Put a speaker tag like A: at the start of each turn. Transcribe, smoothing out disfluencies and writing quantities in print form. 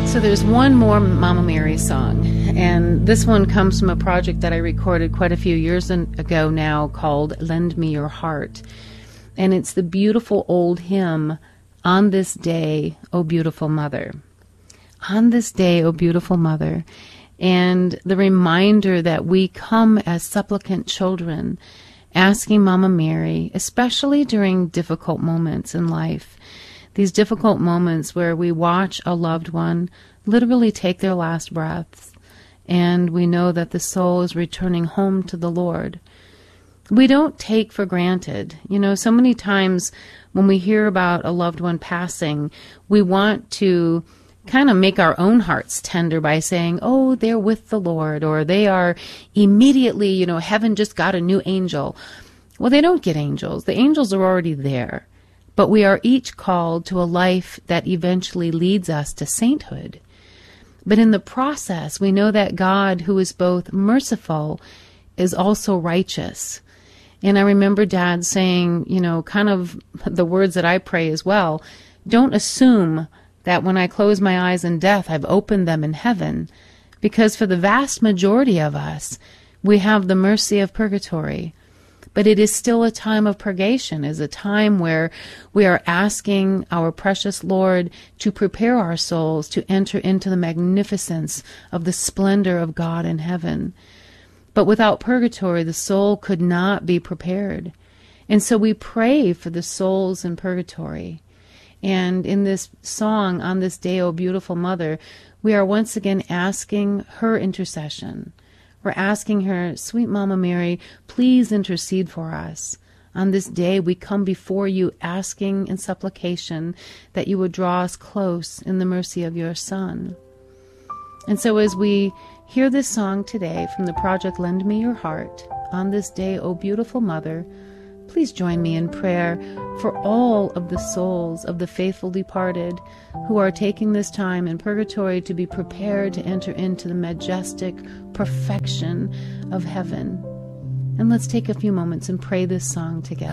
A: So there's one more Mama Mary song, and this one comes from a project that I recorded quite a few years ago now called Lend Me Your Heart. And it's the beautiful old hymn, On This Day, O Beautiful Mother. On this day, O beautiful mother. And the reminder that we come as supplicant children, asking Mama Mary, especially during difficult moments in life, these difficult moments where we watch a loved one literally take their last breaths, and we know that the soul is returning home to the Lord. We don't take for granted. So many times when we hear about a loved one passing, we want to kind of make our own hearts tender by saying, oh, they're with the Lord, or they are immediately, heaven just got a new angel. Well, they don't get angels. The angels are already there. But we are each called to a life that eventually leads us to sainthood. But in the process, we know that God, who is both merciful, is also righteous. And I remember Dad saying, kind of the words that I pray as well, don't assume that when I close my eyes in death, I've opened them in heaven. Because for the vast majority of us, we have the mercy of purgatory. But it is still a time of purgation, is a time where we are asking our precious Lord to prepare our souls to enter into the magnificence of the splendor of God in heaven. But without purgatory, the soul could not be prepared. And so we pray for the souls in purgatory. And in this song, On This Day, O Beautiful Mother, we are once again asking her intercession. We're asking her, sweet Mama Mary, please intercede for us. On this day, we come before you asking in supplication that you would draw us close in the mercy of your Son. And so as we hear this song today from the project Lend Me Your Heart, On This Day, O Beautiful Mother, please join me in prayer for all of the souls of the faithful departed who are taking this time in purgatory to be prepared to enter into the majestic perfection of heaven. And let's take a few moments and pray this song together.